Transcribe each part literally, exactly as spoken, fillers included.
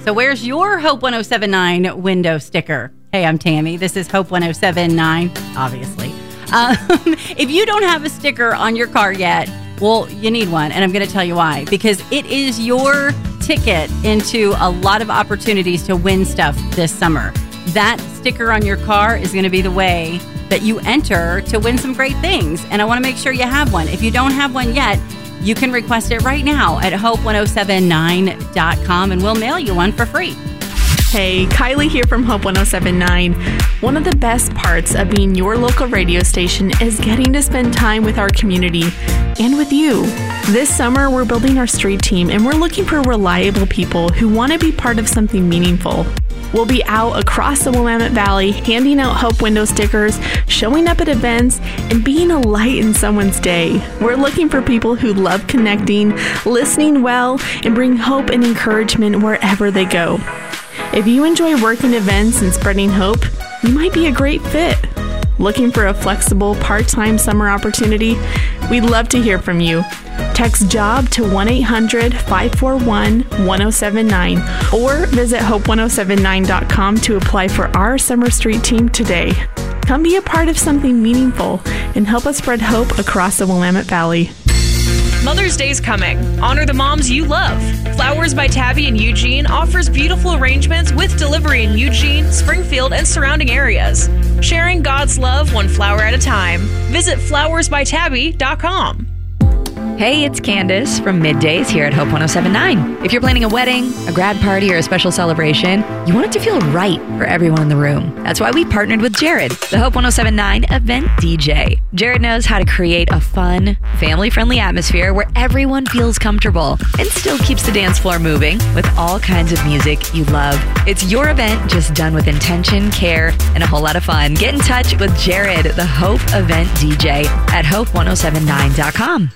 So where's your Hope one oh seven point nine window sticker? Hey, I'm Tammy. This is Hope one oh seven point nine, obviously. Um, if you don't have a sticker on your car yet, well, you need one, and I'm going to tell you why. Because it is your ticket into a lot of opportunities to win stuff this summer. That sticker on your car is going to be the way that you enter to win some great things. And I want to make sure you have one. If you don't have one yet, you can request it right now at hope one oh seven nine dot com, and we'll mail you one for free. Hey, Kylie here from Hope one oh seven point nine. One of the best parts of being your local radio station is getting to spend time with our community and with you. This summer, we're building our street team, and we're looking for reliable people who want to be part of something meaningful. We'll be out across the Willamette Valley, handing out Hope window stickers, showing up at events, and being a light in someone's day. We're looking for people who love connecting, listening well, and bring hope and encouragement wherever they go. If you enjoy working events and spreading hope, you might be a great fit. Looking for a flexible part-time summer opportunity? We'd love to hear from you. Text JOB to one eight hundred five four one one oh seven nine or visit hope one oh seven nine dot com to apply for our Summer Street team today. Come be a part of something meaningful and help us spread hope across the Willamette Valley. Mother's Day's coming. Honor the moms you love. Flowers by Tabby in Eugene offers beautiful arrangements with delivery in Eugene, Springfield, and surrounding areas. Sharing God's love one flower at a time. Visit flowers by tabby dot com. Hey, it's Candace from Middays here at Hope one oh seven point nine. If you're planning a wedding, a grad party, or a special celebration, you want it to feel right for everyone in the room. That's why we partnered with Jared, the Hope one oh seven point nine event D J. Jared knows how to create a fun, family-friendly atmosphere where everyone feels comfortable and still keeps the dance floor moving with all kinds of music you love. It's your event just done with intention, care, and a whole lot of fun. Get in touch with Jared, the Hope event D J at hope one oh seven nine dot com.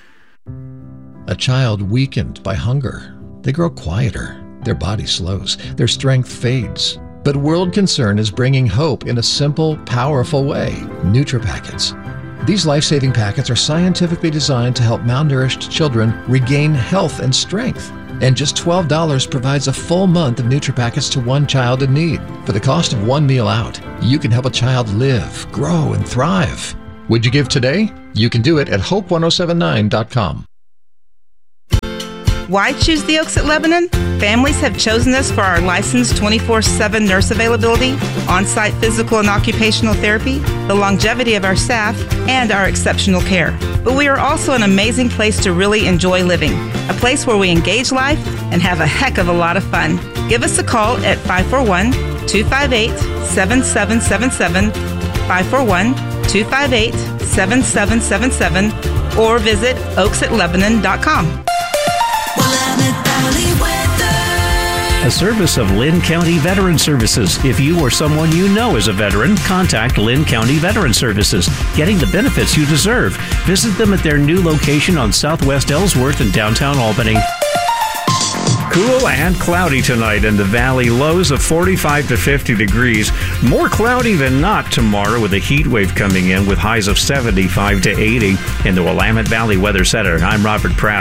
A child weakened by hunger. They grow quieter. Their body slows. Their strength fades. But World Concern is bringing hope in a simple, powerful way. NutriPackets. These life-saving packets are scientifically designed to help malnourished children regain health and strength. And just twelve dollars provides a full month of NutriPackets to one child in need. For the cost of one meal out, you can help a child live, grow, and thrive. Would you give today? You can do it at hope one oh seven nine dot com. Why choose the Oaks at Lebanon? Families have chosen us for our licensed twenty-four seven nurse availability, on-site physical and occupational therapy, the longevity of our staff, and our exceptional care. But we are also an amazing place to really enjoy living, a place where we engage life and have a heck of a lot of fun. Give us a call at five four one, two five eight, seven seven seven seven, five four one, two five eight, seven seven seven seven, or visit oaks at lebanon dot com. A service of Lynn County Veteran Services. If you or someone you know is a veteran, contact Lynn County Veteran Services, getting the benefits you deserve. Visit them at their new location on Southwest Ellsworth in downtown Albany. Cool and cloudy tonight in the valley, lows of forty-five to fifty degrees. More cloudy than not tomorrow with a heat wave coming in with highs of seventy-five to eighty. In the Willamette Valley Weather Center, I'm Robert Proud.